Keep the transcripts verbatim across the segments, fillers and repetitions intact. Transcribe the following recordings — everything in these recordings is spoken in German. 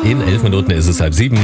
In elf Minuten ist es halb sieben.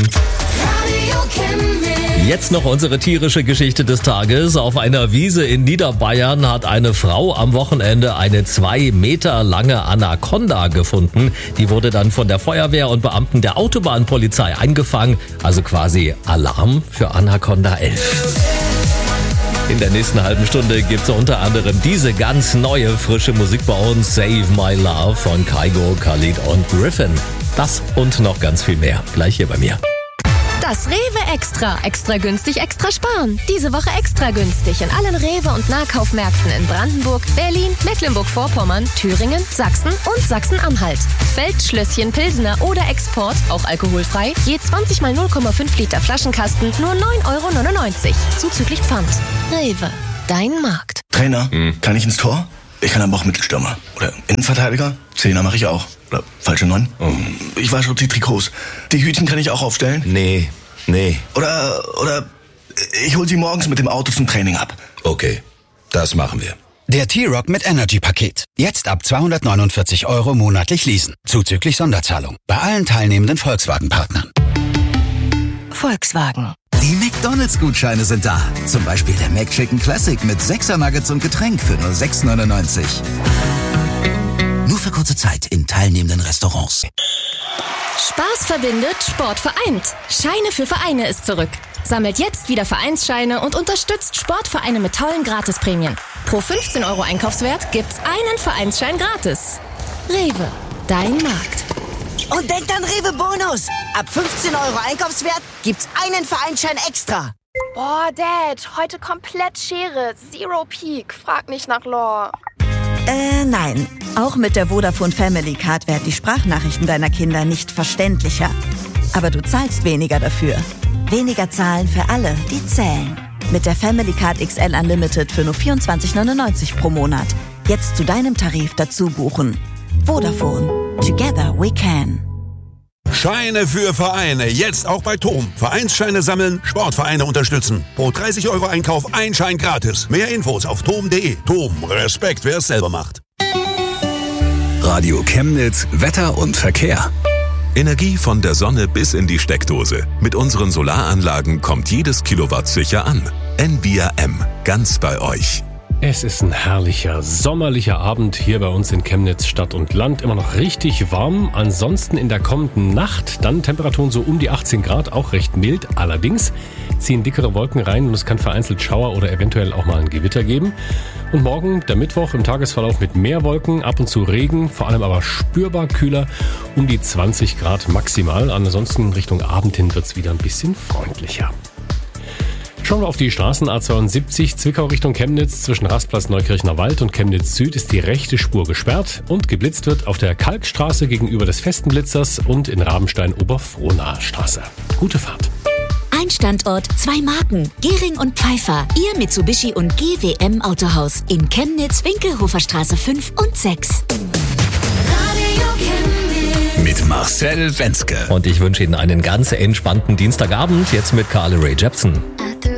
Jetzt noch unsere tierische Geschichte des Tages. Auf einer Wiese in Niederbayern hat eine Frau am Wochenende eine zwei Meter lange Anaconda gefunden. Die wurde dann von der Feuerwehr und Beamten der Autobahnpolizei eingefangen. Also quasi Alarm für Anaconda elf. In der nächsten halben Stunde gibt's unter anderem diese ganz neue, frische Musik bei uns. Save My Love von Kygo, Khalid und Griffin. Das und noch ganz viel mehr. Gleich hier bei mir. Das Rewe Extra. Extra günstig, extra sparen. Diese Woche extra günstig in allen Rewe- und Nahkaufmärkten in Brandenburg, Berlin, Mecklenburg-Vorpommern, Thüringen, Sachsen und Sachsen-Anhalt. Feldschlösschen, Pilsener oder Export, auch alkoholfrei, je zwanzig mal null Komma fünf Liter Flaschenkasten, nur neun Euro neunundneunzig. Zuzüglich Pfand. Rewe, dein Markt. Trainer, hm. kann ich ins Tor? Ich kann aber auch Mittelstürmer. Oder Innenverteidiger? Zehner mache ich auch. Oder falsche Neun? Oh. Ich wasche auch die Trikots. Die Hütchen kann ich auch aufstellen? Nee, nee. Oder, oder ich hol sie morgens mit dem Auto zum Training ab. Okay, das machen wir. Der T-Rock mit Energy-Paket. Jetzt ab zweihundertneunundvierzig Euro monatlich leasen. Zuzüglich Sonderzahlung. Bei allen teilnehmenden Volkswagen-Partnern. Volkswagen. Die McDonalds-Gutscheine sind da. Zum Beispiel der McChicken Classic mit sechser Nuggets und Getränk für nur sechs neunundneunzig. Nur für kurze Zeit in teilnehmenden Restaurants. Spaß verbindet, Sport vereint. Scheine für Vereine ist zurück. Sammelt jetzt wieder Vereinsscheine und unterstützt Sportvereine mit tollen Gratisprämien. Pro fünfzehn Euro Einkaufswert gibt's einen Vereinsschein gratis. Rewe, dein Markt. Und denkt an Rewe Bonus. Ab fünfzehn Euro Einkaufswert gibt's einen Vereinsschein extra. Boah, Dad, heute komplett Schere. Zero Peak. Frag nicht nach Lore. Äh, nein. Auch mit der Vodafone Family Card werden die Sprachnachrichten deiner Kinder nicht verständlicher. Aber du zahlst weniger dafür. Weniger zahlen für alle, die zählen. Mit der Family Card X L Unlimited für nur vierundzwanzig neunundneunzig pro Monat. Jetzt zu deinem Tarif dazu buchen. Vodafone. Together we can. Scheine für Vereine. Jetzt auch bei Tom. Vereinsscheine sammeln, Sportvereine unterstützen. Pro dreißig Euro Einkauf ein Schein gratis. Mehr Infos auf tom punkt de. Tom, Respekt, wer es selber macht. Radio Chemnitz, Wetter und Verkehr. Energie von der Sonne bis in die Steckdose. Mit unseren Solaranlagen kommt jedes Kilowatt sicher an. N V R M, ganz bei euch. Es ist ein herrlicher, sommerlicher Abend hier bei uns in Chemnitz Stadt und Land. Immer noch richtig warm. Ansonsten in der kommenden Nacht dann Temperaturen so um die achtzehn Grad, auch recht mild. Allerdings ziehen dickere Wolken rein und es kann vereinzelt Schauer oder eventuell auch mal ein Gewitter geben. Und morgen, der Mittwoch, im Tagesverlauf mit mehr Wolken, ab und zu Regen, vor allem aber spürbar kühler, um die zwanzig Grad maximal. Ansonsten Richtung Abend hin wird es wieder ein bisschen freundlicher. Schauen wir auf die Straßen A zweiundsiebzig, Zwickau Richtung Chemnitz. Zwischen Rastplatz Neukirchner Wald und Chemnitz Süd ist die rechte Spur gesperrt und geblitzt wird auf der Kalkstraße gegenüber des festen Blitzers und in Rabenstein Oberfrohnaer Straße. Gute Fahrt. Ein Standort, zwei Marken. Gehring und Pfeiffer. Ihr Mitsubishi und G W M Autohaus in Chemnitz, Winkelhofer Straße fünf und sechs. Mit Marcel Wenzke. Und ich wünsche Ihnen einen ganz entspannten Dienstagabend. Jetzt mit Carly Rae Jepsen. At the